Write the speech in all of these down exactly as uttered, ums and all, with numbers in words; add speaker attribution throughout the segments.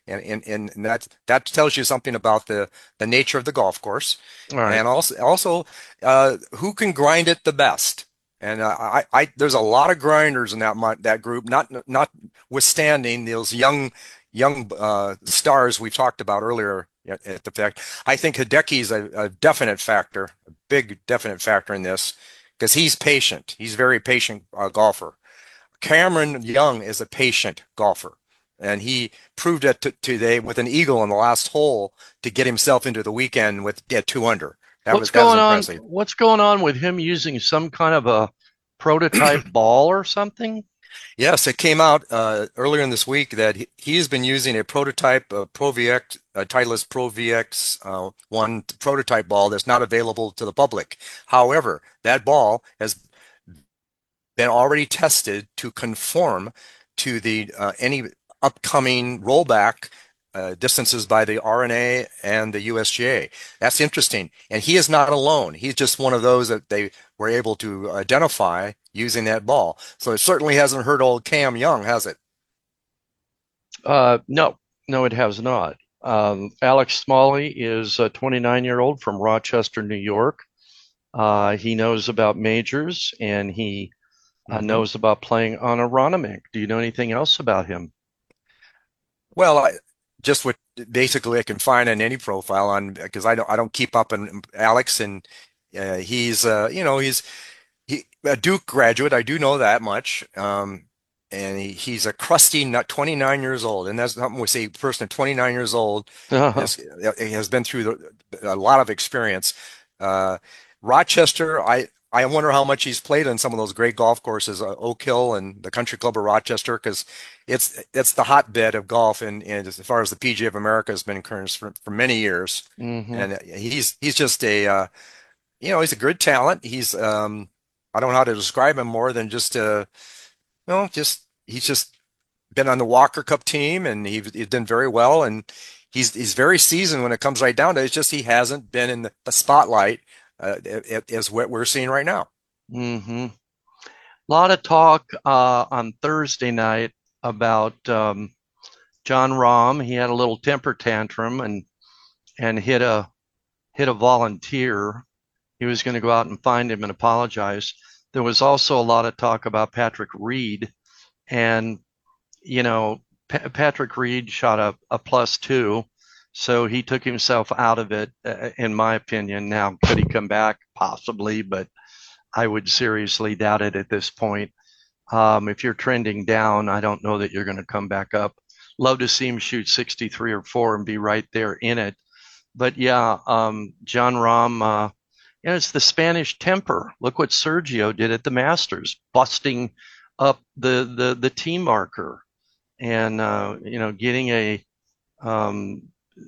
Speaker 1: and and, and that that tells you something about the the nature of the golf course,
Speaker 2: All right.
Speaker 1: and also also uh, who can grind it the best. And uh, I, I, there's a lot of grinders in that mon- that group, not notwithstanding those young young uh, stars we talked about earlier. At, at the fact, I think Hideki's a, a definite factor, a big definite factor in this, because he's patient. He's a very patient uh, golfer. Cameron Young is a patient golfer, and he proved it t today with an eagle in the last hole to get himself into the weekend with at two under. That
Speaker 2: What's
Speaker 1: was that was
Speaker 2: going on?
Speaker 1: impressive.
Speaker 2: What's going on with him using some kind of a prototype ball or something?
Speaker 1: Yes, it came out uh, earlier in this week that he, he's been using a prototype uh, Pro V X, uh, Titleist Pro V X uh, one prototype ball that's not available to the public. However, that ball has been already tested to conform to the uh, any upcoming rollback uh, distances by the R N A and the U S G A. That's interesting. And he is not alone. He's just one of those that they were able to identify using that ball. So it certainly hasn't hurt old Cam Young, has it?
Speaker 2: Uh, no, no, it has not. Um, Alex Smalley is a twenty-nine year old from Rochester, New York. Uh, he knows about majors and he uh,
Speaker 1: Hmm.
Speaker 2: knows about playing on a Ronimink. Do you know anything else about him?
Speaker 1: Well, I, just what basically I can find on any profile on because I don't I don't keep up on Alex, and uh, he's uh, you know he's he a Duke graduate. I do know that much. Um, and he, he's a crusty nut, twenty-nine years old, and that's something we say. A person at twenty-nine years old is has been through the, a lot of experience. Uh, Rochester, I I wonder how much he's played on some of those great golf courses, uh, Oak Hill and the Country Club of Rochester, because it's it's the hotbed of golf, and, and as far as the P G A of America has been concerned for, for many years.
Speaker 2: hmm
Speaker 1: And he's he's just a uh, you know, he's a good talent. He's um I don't know how to describe him more than just uh you know, just he's just been on the Walker Cup team, and he, he's done very well, and he's he's very seasoned when it comes right down to it. It's just he hasn't been in the, the spotlight uh, as what we're seeing right now.
Speaker 2: hmm A lot of talk uh, on Thursday night about um, John Rahm. He had a little temper tantrum and and hit a hit a volunteer. He was going to go out and find him and apologize. There was also a lot of talk about Patrick Reed, and you know, Pa- Patrick Reed shot a, a plus two, so he took himself out of it, uh, in my opinion. Now, could he come back? Possibly, but I would seriously doubt it at this point. Um, if you're trending down, I don't know that you're going to come back up. Love to see him shoot sixty-three or four and be right there in it. But yeah, um, John Rahm, uh, you know, it's the Spanish temper. Look what Sergio did at the Masters, busting up the the the tee marker and uh, you know getting a, um,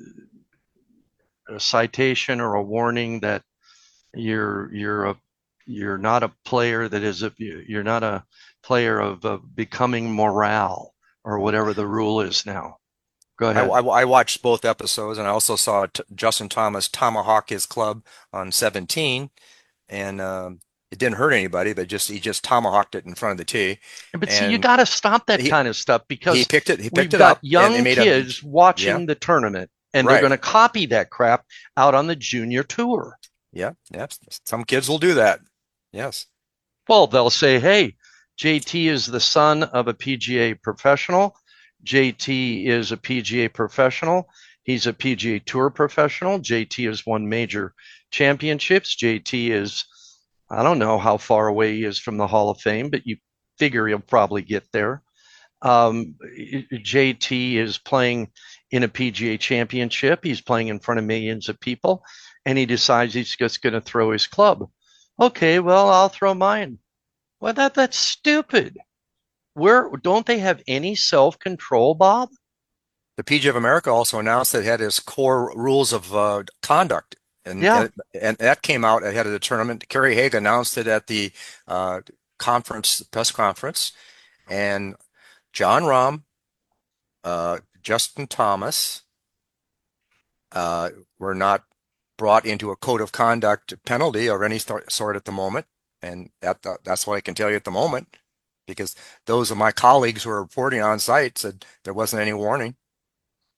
Speaker 2: a citation or a warning that you're you're a you're not a player that is a you're not a player of, of becoming morale or whatever the rule is now. Go
Speaker 1: I,
Speaker 2: ahead.
Speaker 1: I, I watched both episodes, and I also saw t Justin Thomas tomahawk his club on seventeen, and um, it didn't hurt anybody. They just he just tomahawked it in front of the tee,
Speaker 2: But see, you
Speaker 1: and
Speaker 2: got to stop that
Speaker 1: he
Speaker 2: kind of stuff
Speaker 1: he
Speaker 2: because
Speaker 1: picked it he picked
Speaker 2: we've
Speaker 1: it
Speaker 2: got
Speaker 1: up and it
Speaker 2: young
Speaker 1: made a
Speaker 2: kids
Speaker 1: yeah,
Speaker 2: watching the tournament and they're
Speaker 1: right.
Speaker 2: going to copy that crap out on the junior tour.
Speaker 1: Yeah, yeah. Some kids will do that. Yes.
Speaker 2: Well, they'll say, hey, J T is the son of a P G A professional. J T is a P G A professional. He's a P G A Tour professional. J T has won major championships. J T is, I don't know how far away he is from the Hall of Fame, but you figure he'll probably get there. Um, J T is playing in a P G A championship. He's playing in front of millions of people, and he decides he's just going to throw his club. Okay, well, I'll throw mine. Well, that that's stupid. Where don't they have any self-control, Bob?
Speaker 1: The P G A of America also announced that it had its core rules of uh, conduct, and,
Speaker 2: Yeah.
Speaker 1: and and that came out ahead of the tournament. Kerry Haig announced it at the uh, conference, press conference, and John Rahm, uh, Justin Thomas uh, were not brought into a code of conduct penalty of any sort at the moment, and that that's what I can tell you at the moment, because those of my colleagues who are reporting on site said there wasn't any warning.